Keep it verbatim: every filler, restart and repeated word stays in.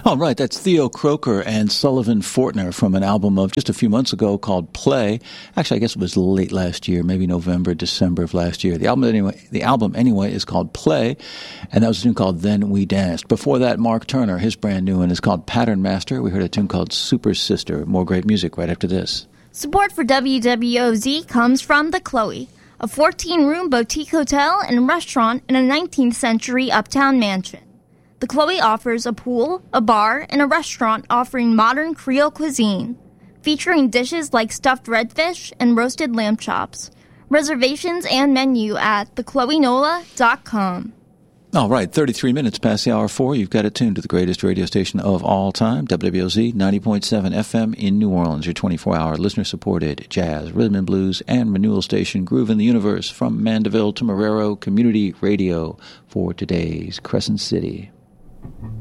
All right, that's Theo Croker and Sullivan Fortner from an album of just a few months ago called Play. Actually, I guess it was late last year, maybe November, December of last year. The album anyway, the album anyway is called Play, and that was a tune called Then We Danced. Before that, Mark Turner, his brand new one is called Pattern Master. We heard a tune called Super Sister. More great music right after this. Support for W W O Z comes from The Chloe, a fourteen-room boutique hotel and restaurant in a nineteenth century uptown mansion. The Chloe offers a pool, a bar, and a restaurant offering modern Creole cuisine, featuring dishes like stuffed redfish and roasted lamb chops. Reservations and menu at the chloe nola dot com. All right, thirty-three minutes past the hour four. You've got it tuned to the greatest radio station of all time, W W O Z ninety point seven F M in New Orleans, your twenty-four hour listener-supported jazz, rhythm and blues, and renewal station, Groove in the Universe, from Mandeville to Marrero Community Radio for today's Crescent City.